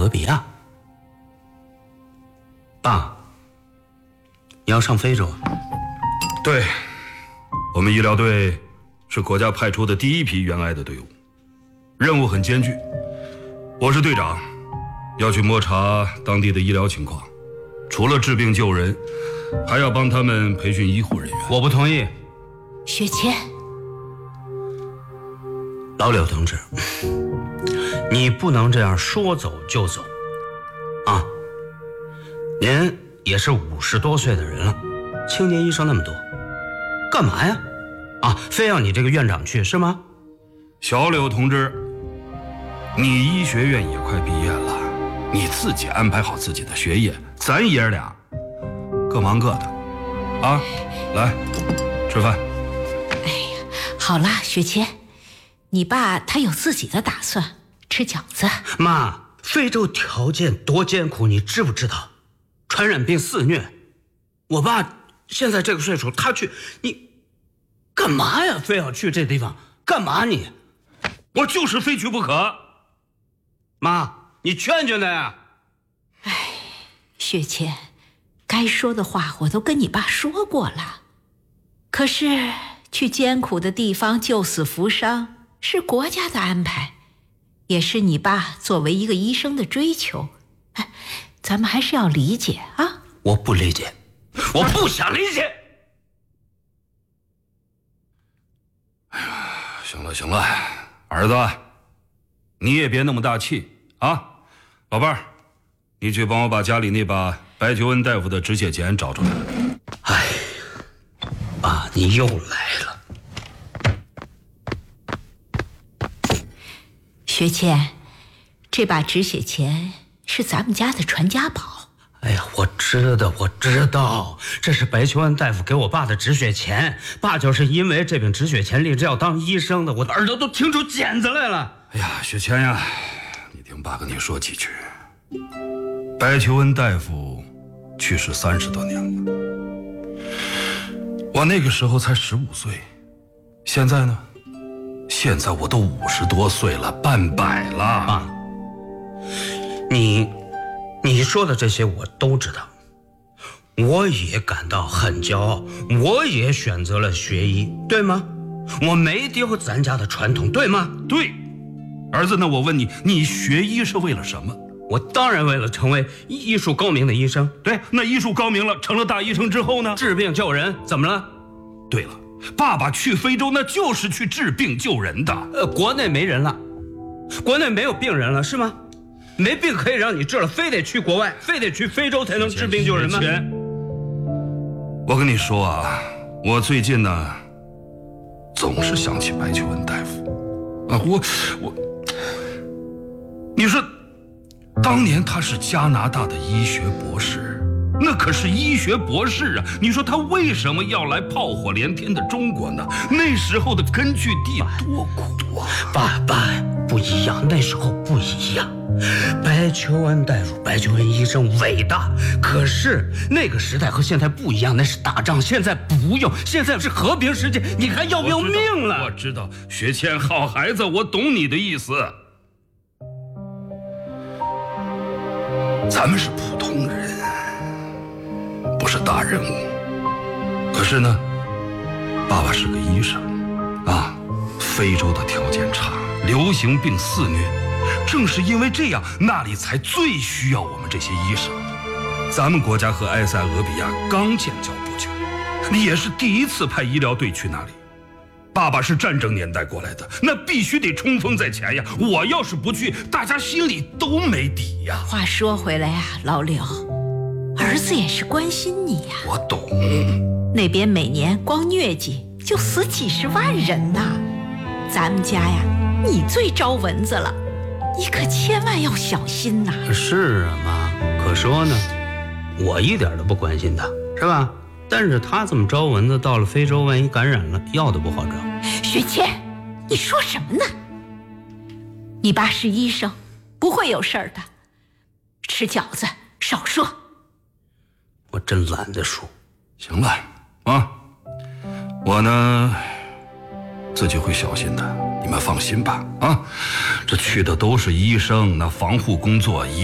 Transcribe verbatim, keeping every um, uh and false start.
俄比亚。爸，你要上非洲？ 对，我们医疗队是国家派出的第一批援鄂的队伍，任务很艰巨。我是队长，要去摸查当地的医疗情况，除了治病救人，还要帮他们培训医护人员。 我不同意。 雪谦， 老柳同志，你不能这样说走就走啊！您也是五十多岁的人了，青年医生那么多，干嘛呀？啊，非要你这个院长去是吗？ 小柳同志，你医学院也快毕业了，你自己安排好自己的学业，咱爷儿俩各忙各的啊！来，吃饭。 哎呀，好啦，雪谦，你爸他有自己的打算，吃饺子。 妈，非洲条件多艰苦，你知不知道？传染病肆虐，我爸现在这个岁数，他去，你干嘛呀？非要去这地方干嘛你？ 我就是非去不可。 妈，你劝劝他呀。 哎，雪谦，该说的话我都跟你爸说过了，可是去艰苦的地方救死扶伤是国家的安排，也是你爸作为一个医生的追求。哎，咱们还是要理解啊。 我不理解，我不想理解。 哎呀，行了行了，儿子，你也别那么大气啊。老伴儿，你去帮我把家里那把白求恩大夫的止血钳找出来。 哎呀，爸，你又来了。 学谦，这把止血钳是咱们家的传家宝。 哎呀，我知道，我知道，这是白求恩大夫给我爸的止血钳。爸就是因为这柄止血钳立志要当医生的，我的耳朵都听出茧子来了。 哎呀，雪谦呀，你听爸跟你说几句。白求恩大夫去世三十多年了，我那个时候才十五岁，现在呢？现在我都五十多岁了，半百了。 爸，你你说的这些我都知道，我也感到很骄傲，我也选择了学医，对吗？我没丢咱家的传统，对吗？ 对。儿子，那我问你，你学医是为了什么？ 我当然为了成为医术高明的医生。 对，那医术高明了，成了大医生之后呢？ 治病救人，怎么了？ 对了，爸爸去非洲那就是去治病救人的。 呃，国内没人了，国内没有病人了，是吗？没病可以让你治了，非得去国外，非得去非洲才能治病救人吗？ 我跟你说啊，我最近呢，总是想起白求恩大夫啊，我我，你说，当年他是加拿大的医学博士，那可是医学博士啊！你说他为什么要来炮火连天的中国呢？那时候的根据地多苦啊！ 爸爸，不一样，那时候不一样。白求恩大夫、白求恩医生伟大，可是那个时代和现在不一样，那是打仗，现在不用，现在是和平世界，你还要不要命了？ 我知道，学谦，好孩子，我懂你的意思。咱们是普通人，不是大人物。可是呢，爸爸是个医生啊，非洲的条件差，流行病肆虐，正是因为这样，那里才最需要我们这些医生。咱们国家和埃塞俄比亚刚建交不久，你也是第一次派医疗队去那里。爸爸是战争年代过来的，那必须得冲锋在前呀！我要是不去，大家心里都没底呀。 话说回来呀，老柳，儿子也是关心你呀。 我懂。 那边每年光疟疾就死几十万人呐，咱们家呀，你最招蚊子了，你可千万要小心呐。 是啊，妈，可说呢，我一点都不关心他，是吧？但是他这么招蚊子，到了非洲万一感染了，药都不好找。 学谦，你说什么呢？你爸是医生，不会有事儿的。吃饺子少说。 我真懒得说。 行了啊，我呢自己会小心的，你们放心吧啊。这去的都是医生，那防护工作一